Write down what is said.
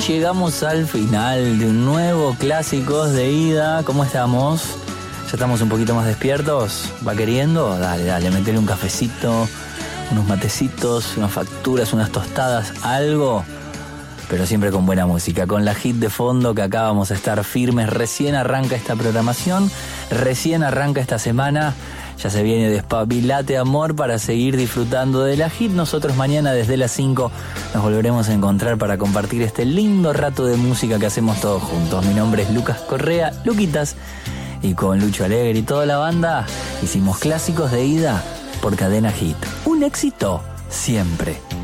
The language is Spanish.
llegamos al final de un nuevo Clásicos de Ida. ¿Cómo estamos? ¿Ya estamos un poquito más despiertos? ¿Va queriendo? Dale, metele un cafecito, unos matecitos, unas facturas, unas tostadas, algo. Pero siempre con buena música, con la hit de fondo que acá vamos a estar firmes. Recién arranca esta programación, recién arranca esta semana. Ya se viene Despabilate Amor para seguir disfrutando de la hit. Nosotros mañana desde las 5 nos volveremos a encontrar para compartir este lindo rato de música que hacemos todos juntos. Mi nombre es Lucas Correa, Luquitas, y con Lucho Alegre y toda la banda hicimos Clásicos de Ida por Cadena Hit. Un éxito siempre.